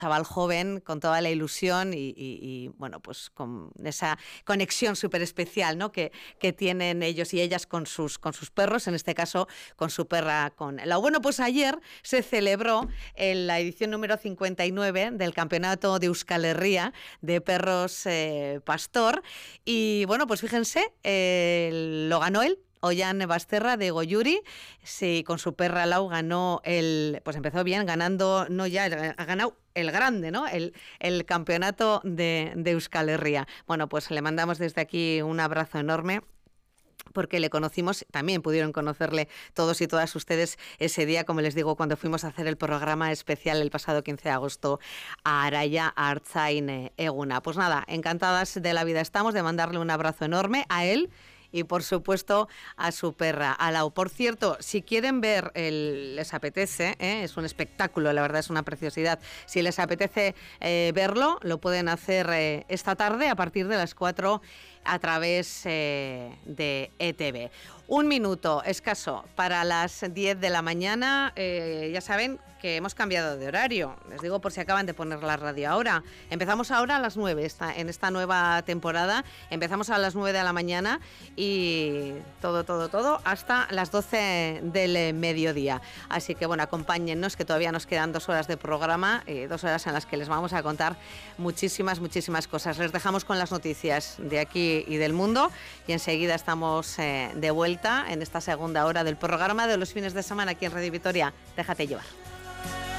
chaval joven con toda la ilusión y, bueno, pues con esa conexión súper especial, ¿no? que tienen ellos y ellas con sus perros, en este caso con su perra, con Lau. Bueno, pues ayer se celebró la edición número 59 del Campeonato de Euskal Herria de Perros Pastor y, bueno, pues fíjense, lo ganó él. Ollán Basterra de Goyuri, sí, con su perra Lau ganó pues empezó bien, ganando, no ya, ha ganado el grande, ¿no? El campeonato de Euskal Herria. Bueno, pues le mandamos desde aquí un abrazo enorme, porque le conocimos, también pudieron conocerle todos y todas ustedes ese día, como les digo, cuando fuimos a hacer el programa especial el pasado 15 de agosto a Araya, a Artzain Eguna. Pues nada, encantadas de la vida estamos de mandarle un abrazo enorme a él y, por supuesto, a su perra, a Lau. Por cierto, si quieren ver, les apetece, es un espectáculo, la verdad es una preciosidad. Si les apetece verlo, lo pueden hacer esta tarde a partir de las 4 a través de ETV. Un minuto escaso para las 10 de la mañana. Ya saben que hemos cambiado de horario. Les digo por si acaban de poner la radio ahora. Empezamos ahora a las 9, en esta nueva temporada. Empezamos a las 9 de la mañana y todo hasta las 12 del mediodía. Así que, bueno, acompáñennos, que todavía nos quedan 2 horas de programa, 2 horas en las que les vamos a contar muchísimas cosas. Les dejamos con las noticias de aquí y del mundo y enseguida estamos de vuelta en esta segunda hora del programa de los fines de semana aquí en Radio Vitoria. Déjate llevar.